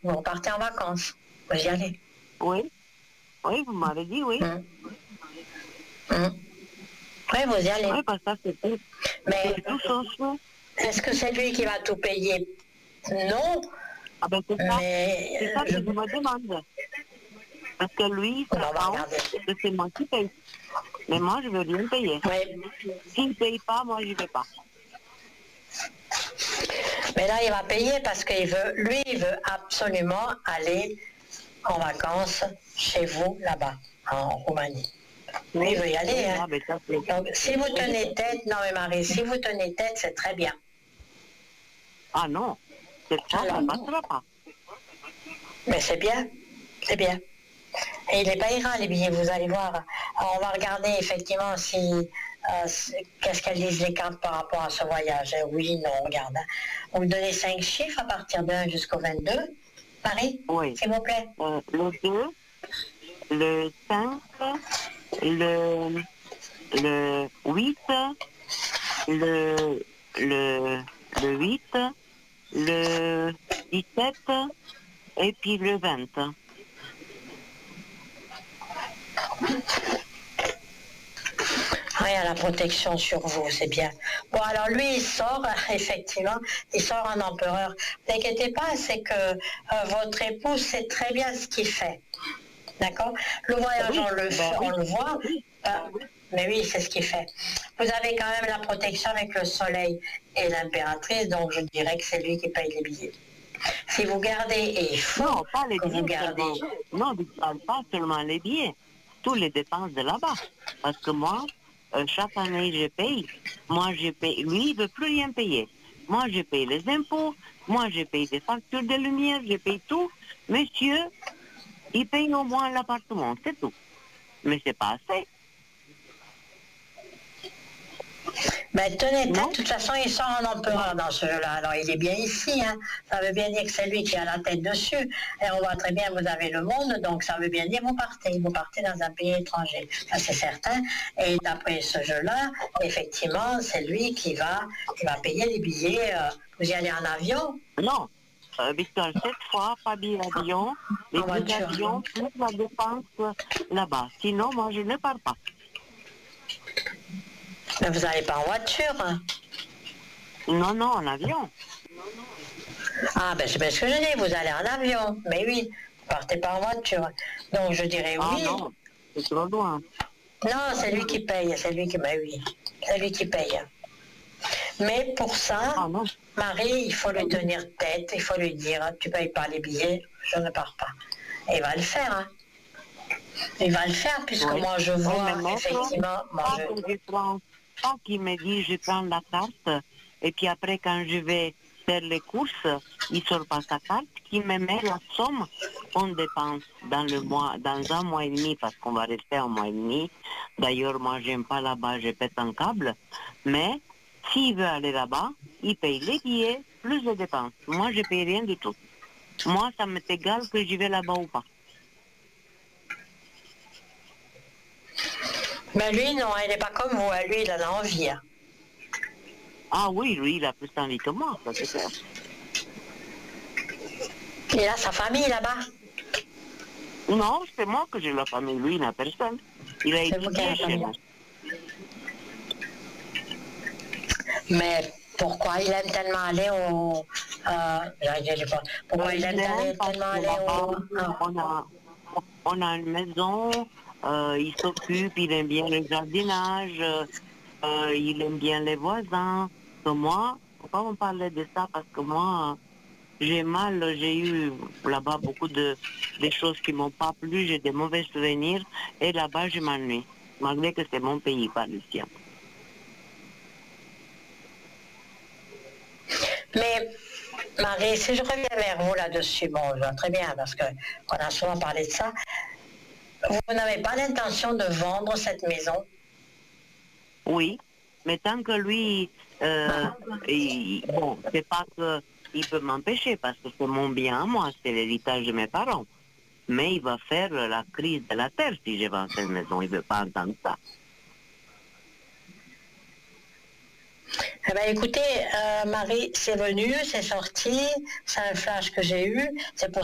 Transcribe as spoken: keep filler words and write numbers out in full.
vous partez en vacances. Vous y allez. Oui, oui, vous m'avez dit oui. Hum. Hum. Oui, vous y allez. Oui, parce que c'est tout. Mais C'est tout sauf. est-ce que c'est lui qui va tout payer? Non. Ah ben c'est ça, Mais c'est ça je... que je me demande. Parce que lui, on ça va pense regarder. que c'est moi qui paye. Mais moi, je veux rien payer. Oui. S'il ne paye pas, moi, je ne vais pas. Mais là, il va payer parce qu'il veut, lui, il veut absolument aller en vacances chez vous, là-bas, en Roumanie. Lui, il veut y aller. Oui, Hein. ah, ben ça, c'est- Donc, si vous tenez tête, non mais Marie, si vous tenez tête, c'est très bien. Ah non, cette fois, ça Alors, ne passera pas. mais c'est bien, c'est bien. Et il les payera, les billets, vous allez voir. Alors, on va regarder effectivement si euh, si- qu'est-ce qu'elles disent les cartes par rapport à ce voyage. Eh oui, non, regarde. Hein. Vous me donnez cinq chiffres à partir de un jusqu'au vingt-deux. Marie, Oui. s'il vous plaît. Euh, le deux, le cinq, le, le huit, le, le, le huit, le dix-sept et puis le vingt. Ah, il y a la protection sur vous, c'est bien. Bon, alors lui, il sort, effectivement, il sort en empereur. Ne vous inquiétez pas, c'est que euh, votre épouse sait très bien ce qu'il fait. D'accord? Le voyage, Oui, on le, ben on oui. le voit. euh, mais oui, c'est ce qu'il fait. Vous avez quand même la protection avec le soleil et l'impératrice, donc je dirais que c'est lui qui paye les billets. Si vous gardez, et il faut Non, pas les que vous billets gardez. seulement. Non, je ne parle pas seulement les billets. Tous les dépenses de là-bas. Parce que moi, euh, chaque année, je paye. Moi, je paye. Lui, il ne veut plus rien payer. Moi, je paye les impôts. Moi, je paye des factures de lumière. Je paye tout. Monsieur, il paye au moins l'appartement. C'est tout. Mais c'est pas assez. Ben, tenez tête, Non? de toute façon, il sort en empereur dans ce jeu-là. Alors, il est bien ici, hein. Ça veut bien dire que c'est lui qui a la tête dessus. Et on voit très bien, vous avez le monde, donc ça veut bien dire vous partez. Vous partez dans un pays étranger. Ça, c'est certain. Et d'après ce jeu-là, effectivement, c'est lui qui va, qui va payer les billets. euh, vous y allez en avion, Non. Euh, Victor, cette fois, pas billet d'avion. Les en billets voiture. d'avion, plus la dépense là-bas. Sinon, moi, je ne pars pas. Mais vous n'allez pas en voiture. Hein. Non, non, en avion. Ah, ben c'est bien ce que je dis, vous allez en avion. Mais oui, vous partez pas en voiture. Donc, je dirais Ah oui. non, c'est trop loin. Non, c'est lui qui paye, c'est lui qui, ben oui, c'est lui qui paye. Mais pour ça, Ah non. Marie, il faut lui tenir tête, il faut lui dire, tu payes pas les billets, je ne pars pas. Et il va le faire, hein. Il va le faire, puisque Oui. moi je Oui, vois, mais maître, effectivement, moi pas je... que je prends, pas qu'il me dit je prends la carte, et puis après quand je vais faire les courses, il sort pas sa carte, qui me met la somme qu'on dépense dans le mois, dans un mois et demi, parce qu'on va rester un mois et demi. D'ailleurs, moi j'aime pas là-bas, je pète un câble, mais s'il veut aller là-bas, il paye les billets plus les dépenses. Moi je paye rien du tout. Moi, ça m'est égal que j'y vais là-bas ou pas. Mais lui, non, il n'est pas comme vous, hein. Lui, il en a envie. Hein. Ah oui, lui, il a plus envie que moi, ça c'est clair. Il a sa famille là-bas. Non, c'est moi que j'ai la famille, lui, il n'a personne. Il a C'est vous qui avez étudié la chez famille. nous. Mais pourquoi il aime tellement aller au... Euh, j'allais dire, je sais pas. Pourquoi il aime Bien, aller- parce tellement que aller là-bas, au... ah. on a, on a une maison, euh, il s'occupe, il aime bien le jardinage, euh, il aime bien les voisins. Que moi, faut pas me parler de ça parce que moi, j'ai mal, j'ai eu là-bas beaucoup de des choses qui m'ont pas plu, j'ai des mauvais souvenirs et là-bas je m'ennuie, malgré que c'est mon pays, pas le sien. Mais Marie, si je reviens vers vous là-dessus, bon, je vois très bien, parce qu'on a souvent parlé de ça, vous n'avez pas l'intention de vendre cette maison? Oui, mais tant que lui, euh, il- bon, c'est pas que il peut m'empêcher parce que c'est mon bien à moi, c'est l'héritage de mes parents. Mais il va faire la crise de la terre si je vends cette maison. Il veut pas entendre ça. Eh bien, écoutez, euh, Marie, c'est venu, c'est sorti, c'est un flash que j'ai eu, c'est pour